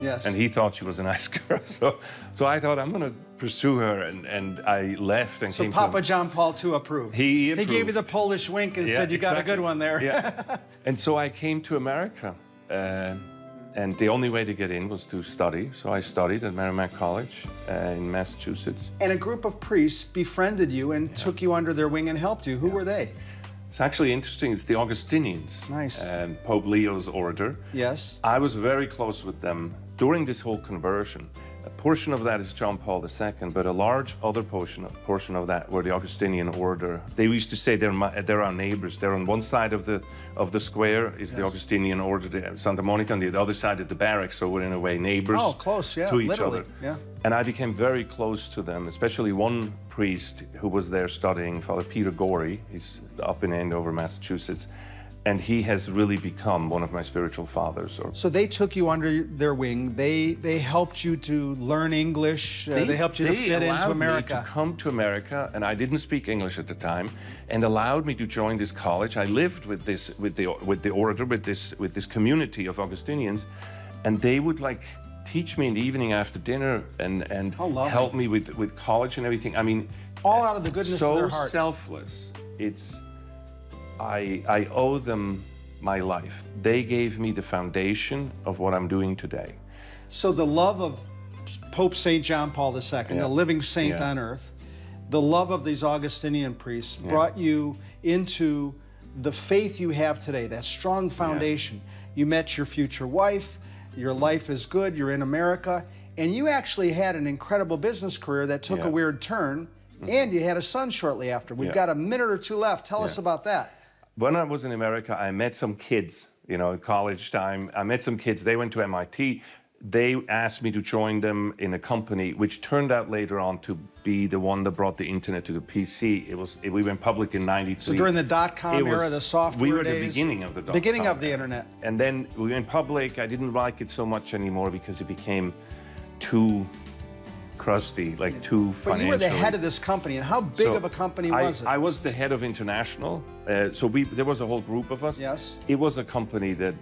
Yes. And he thought she was a nice girl. So I thought, I'm going to pursue her. And I left and came Papa to... John Paul II approved. He approved. He gave you the Polish wink and said, you got a good one there. Yeah. And so I came to America. And the only way to get in was to study. So I studied at Merrimack College in Massachusetts. And a group of priests befriended you and took you under their wing and helped you. Who were they? It's actually interesting. It's the Augustinians. Nice. Pope Leo's order. Yes. I was very close with them during this whole conversion. A portion of that is John Paul II, but a large other portion of that were the Augustinian order. They used to say they're our neighbors. They're on one side of the square is the Augustinian order, Santa Monica, on the other side of the barracks. So we're in a way neighbors. Oh, close, yeah, to each literally, other. yeah. And I became very close to them, especially one priest who was there studying, Father Peter Gorey. He's up in Andover, Massachusetts. And he has really become one of my spiritual fathers. So they took you under their wing. They helped you to learn English. They helped you to fit into America. They allowed me to come to America, and I didn't speak English at the time, and allowed me to join this college. I lived with the order, with this community of Augustinians, and they would like teach me in the evening after dinner and help me with college and everything. I mean, all out of the goodness of their heart. So selfless. I owe them my life. They gave me the foundation of what I'm doing today. So the love of Pope St. John Paul II, the living saint on earth, the love of these Augustinian priests brought you into the faith you have today, that strong foundation. You met your future wife, your life is good, you're in America, and you actually had an incredible business career that took a weird turn, and you had a son shortly after. We've got a minute or two left. Tell us about that. When I was in America, I met some kids, you know, at college time. I met some kids. They went to MIT. They asked me to join them in a company, which turned out later on to be the one that brought the internet to the PC. We went public in '93. So during the dot-com era, the software We were days, the beginning of the dot-com. Beginning of the internet. And then we went public. I didn't like it so much anymore because it became too crusty, like too financial. But you were the head of this company, and how big of a company was it? I was the head of international, so there was a whole group of us. Yes. It was a company that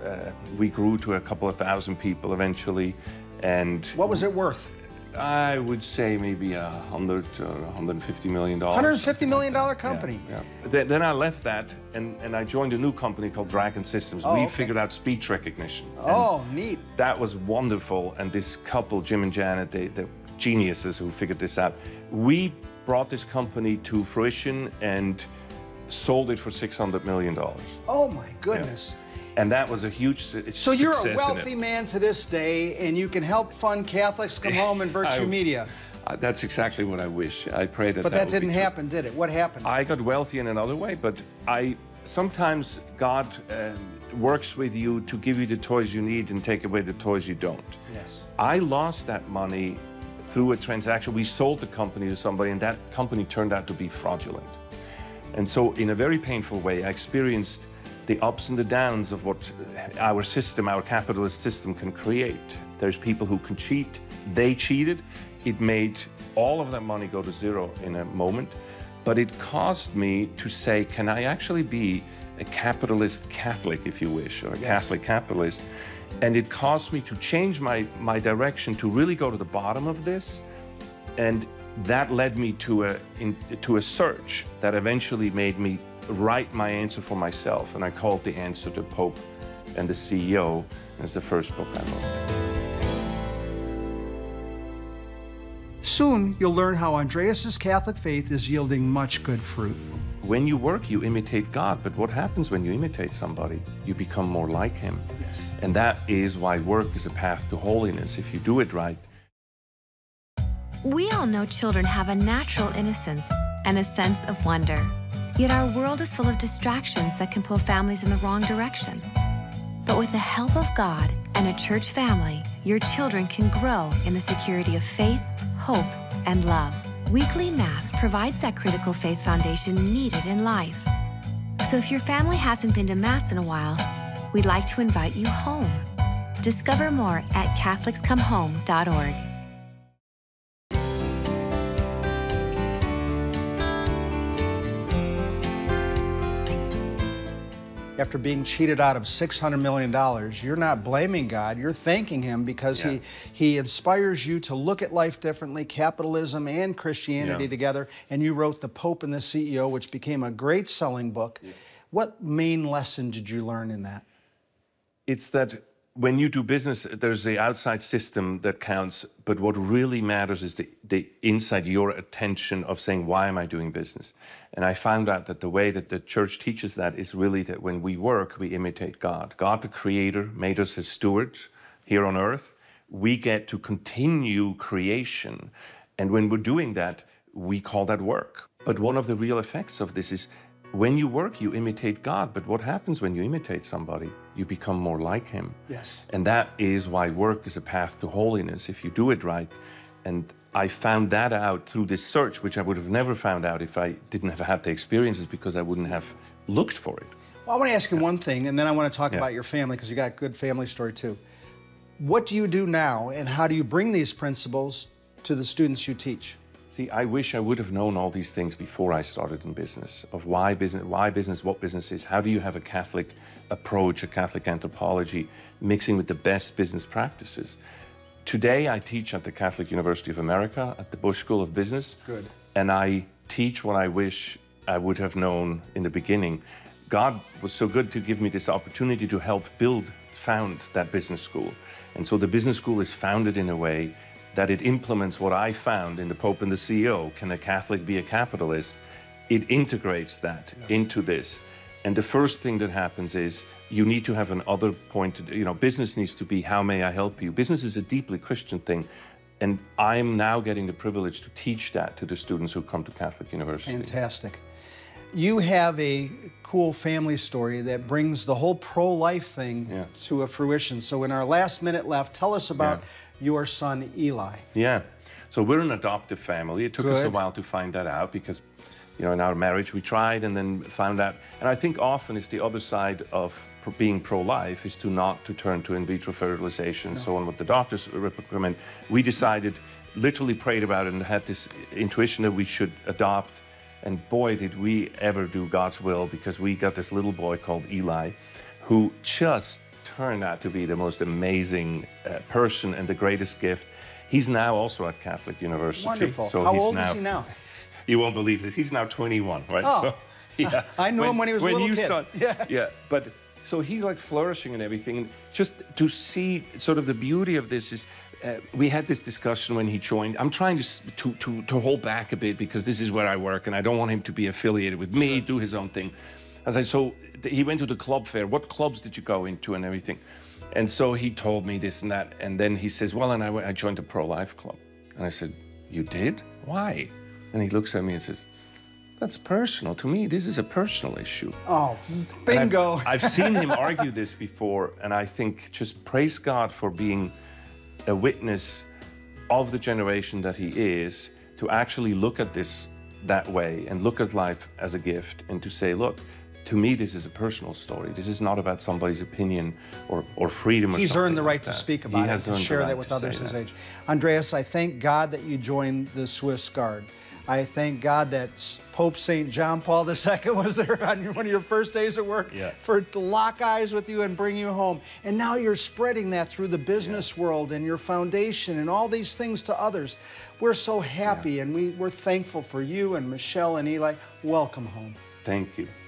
we grew to a couple of thousand people eventually, and... What was it worth? I would say maybe $100 or $150 million. $150 million company. Yeah. Then I left that and I joined a new company called Dragon Systems. We figured out speech recognition. Oh, neat. That was wonderful. And this couple, Jim and Janet, they're geniuses who figured this out. We brought this company to fruition and sold it for $600 million. Oh my goodness. Yeah. And that was a huge success. So you're a wealthy man to this day, and you can help fund Catholics Come Home and Virtue Media. That's exactly what I wish. I pray that. But that didn't happen, did it? What happened? I got wealthy in another way, but sometimes God works with you to give you the toys you need and take away the toys you don't. Yes. I lost that money through a transaction. We sold the company to somebody, and that company turned out to be fraudulent. And so, in a very painful way, I experienced the ups and the downs of what our system, our capitalist system, can create. There's people who can cheat. They cheated. It made all of that money go to zero in a moment. But it caused me to say, can I actually be a capitalist Catholic, if you wish, or a Catholic capitalist? And it caused me to change my direction to really go to the bottom of this. And that led me to a search that eventually made me write my answer for myself, and I called the answer to Pope and the CEO, and it's the first book I wrote. Soon, you'll learn how Andreas's Catholic faith is yielding much good fruit. When you work, you imitate God, but what happens when you imitate somebody? You become more like him. Yes. And that is why work is a path to holiness, if you do it right. We all know children have a natural innocence and a sense of wonder. Yet our world is full of distractions that can pull families in the wrong direction. But with the help of God and a church family, your children can grow in the security of faith, hope, and love. Weekly Mass provides that critical faith foundation needed in life. So if your family hasn't been to Mass in a while, we'd like to invite you home. Discover more at CatholicsComeHome.org. after being cheated out of $600 million, you're not blaming God, you're thanking him because he inspires you to look at life differently, capitalism and Christianity together, and you wrote The Pope and the CEO, which became a great selling book. What main lesson did you learn in that? It's that when you do business, there's the outside system that counts, but what really matters is the inside, your attention of saying, why am I doing business? And I found out that the way that the church teaches that is really that when we work, we imitate God. God, the Creator, made us as stewards here on earth. We get to continue creation. And when we're doing that, we call that work. But one of the real effects of this is when you work, you imitate God, but what happens when you imitate somebody? You become more like him. Yes. And that is why work is a path to holiness, if you do it right. And I found that out through this search, which I would have never found out if I didn't have had the experiences, because I wouldn't have looked for it. Well, I want to ask you one thing, and then I want to talk about your family, because you got a good family story too. What do you do now, and how do you bring these principles to the students you teach? See, I wish I would have known all these things before I started in business, of why business, what business is, how do you have a Catholic approach, a Catholic anthropology, mixing with the best business practices. Today, I teach at the Catholic University of America, at the Bush School of Business. Good. And I teach what I wish I would have known in the beginning. God was so good to give me this opportunity to help found that business school. And so the business school is founded in a way that it implements what I found in The Pope and the CEO. Can a Catholic be a capitalist? It integrates that into this. And the first thing that happens is you need to have another point. Business needs to be, how may I help you? Business is a deeply Christian thing. And I'm now getting the privilege to teach that to the students who come to Catholic University. Fantastic. You have a cool family story that brings the whole pro-life thing to a fruition. So in our last minute left, tell us about your son, Eli. Yeah. So we're an adoptive family. It took us a while to find that out because, in our marriage we tried and then found out. And I think often it's the other side of being pro-life is to turn to in vitro fertilization, so on, what the doctors recommend. We decided, literally prayed about it and had this intuition that we should adopt. And boy, did we ever do God's will, because we got this little boy called Eli who just turned out to be the most amazing person and the greatest gift. He's now also at Catholic University. Wonderful. So How old is he now? You won't believe this. He's now 21, right? Oh, so, yeah. I knew him when he was a little kid. But so he's like flourishing and everything. And just to see sort of the beauty of this is, we had this discussion when he joined. I'm trying to hold back a bit because this is where I work and I don't want him to be affiliated with me, do his own thing. So he went to the club fair. What clubs did you go into and everything? And so he told me this and that. And then he says, well, and I joined a pro-life club. And I said, you did? Why? And he looks at me and says, that's personal. To me, this is a personal issue. Oh, bingo. I've seen him argue this before. And I think just praise God for being a witness of the generation that he is, to actually look at this that way and look at life as a gift and to say, look, to me, this is a personal story. This is not about somebody's opinion or freedom or He's something earned the right like to that. speak about it, to share that with others his age. Andreas, I thank God that you joined the Swiss Guard. I thank God that Pope St. John Paul II was there on one of your first days at work to lock eyes with you and bring you home. And now you're spreading that through the business world and your foundation and all these things to others. We're so happy and we're thankful for you and Michelle and Eli. Welcome home. Thank you.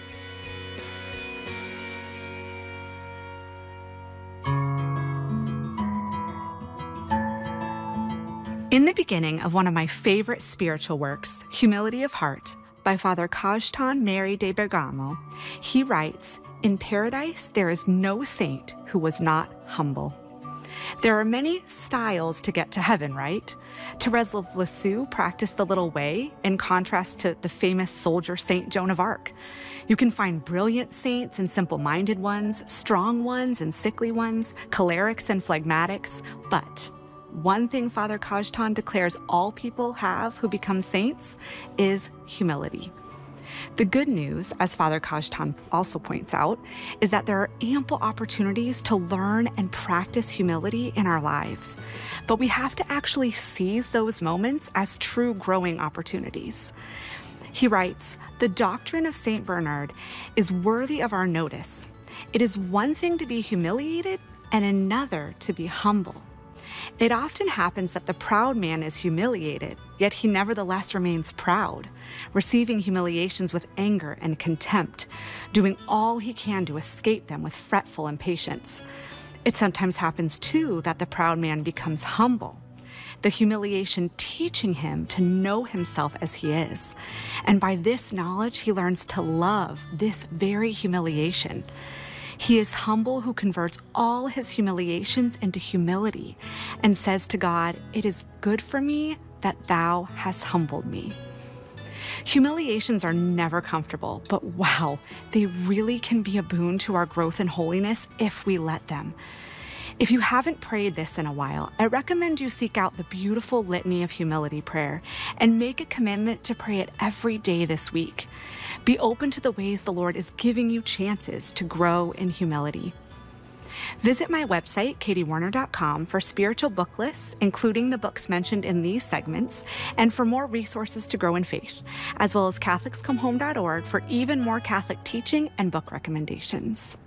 In the beginning of one of my favorite spiritual works, Humility of Heart, by Father Cajetan Mary de Bergamo, he writes, in paradise there is no saint who was not humble. There are many styles to get to heaven, right? Therese of Lisieux practiced the little way in contrast to the famous soldier Saint Joan of Arc. You can find brilliant saints and simple-minded ones, strong ones and sickly ones, cholerics and phlegmatics, but one thing Father Cajetan declares all people have who become saints is humility. The good news, as Father Cajetan also points out, is that there are ample opportunities to learn and practice humility in our lives. But we have to actually seize those moments as true growing opportunities. He writes, "The doctrine of St. Bernard is worthy of our notice. It is one thing to be humiliated and another to be humble. It often happens that the proud man is humiliated, yet he nevertheless remains proud, receiving humiliations with anger and contempt, doing all he can to escape them with fretful impatience. It sometimes happens, too, that the proud man becomes humble, the humiliation teaching him to know himself as he is. And by this knowledge, he learns to love this very humiliation. He is humble who converts all his humiliations into humility and says to God, 'It is good for me that thou hast humbled me.'" Humiliations are never comfortable, but wow, they really can be a boon to our growth in holiness if we let them. If you haven't prayed this in a while, I recommend you seek out the beautiful Litany of Humility prayer and make a commitment to pray it every day this week. Be open to the ways the Lord is giving you chances to grow in humility. Visit my website, katiewarner.com, for spiritual book lists, including the books mentioned in these segments, and for more resources to grow in faith, as well as catholicscomehome.org for even more Catholic teaching and book recommendations.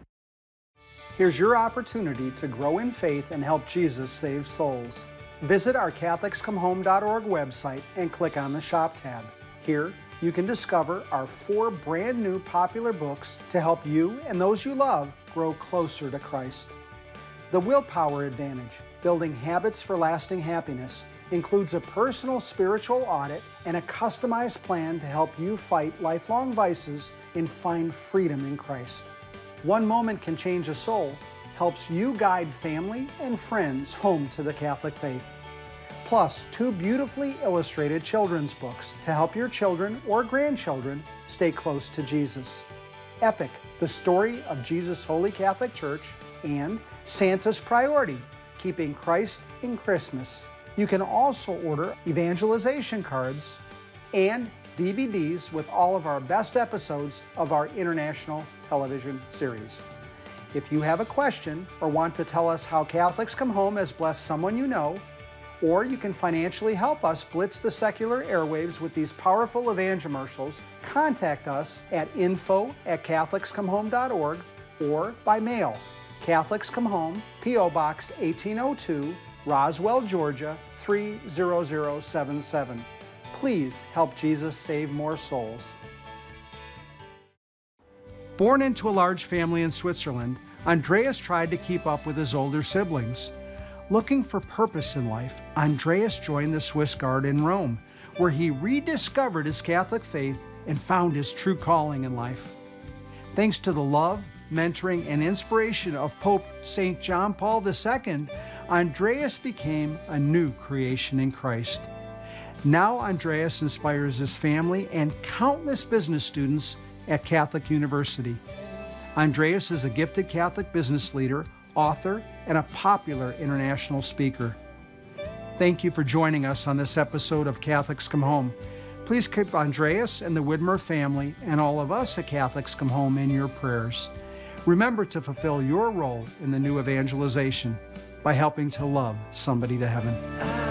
Here's your opportunity to grow in faith and help Jesus save souls. Visit our catholicscomehome.org website and click on the Shop tab. Here, you can discover our 4 brand new popular books to help you and those you love grow closer to Christ. The Willpower Advantage, Building Habits for Lasting Happiness, includes a personal spiritual audit and a customized plan to help you fight lifelong vices and find freedom in Christ. One Moment Can Change a Soul helps you guide family and friends home to the Catholic faith. Plus, 2 beautifully illustrated children's books to help your children or grandchildren stay close to Jesus. Epic, The Story of Jesus' Holy Catholic Church, and Santa's Priority, Keeping Christ in Christmas. You can also order evangelization cards and DVDs with all of our best episodes of our international television series. If you have a question or want to tell us how Catholics Come Home has blessed someone you know, or you can financially help us blitz the secular airwaves with these powerful evangelicals, contact us at info@catholicscomehome.org or by mail. Catholics Come Home, P.O. Box 1802, Roswell, Georgia 30077. Please help Jesus save more souls. Born into a large family in Switzerland, Andreas tried to keep up with his older siblings. Looking for purpose in life, Andreas joined the Swiss Guard in Rome, where he rediscovered his Catholic faith and found his true calling in life. Thanks to the love, mentoring, and inspiration of Pope St. John Paul II, Andreas became a new creation in Christ. Now Andreas inspires his family and countless business students at Catholic University. Andreas is a gifted Catholic business leader, author, and a popular international speaker. Thank you for joining us on this episode of Catholics Come Home. Please keep Andreas and the Widmer family and all of us at Catholics Come Home in your prayers. Remember to fulfill your role in the new evangelization by helping to love somebody to heaven.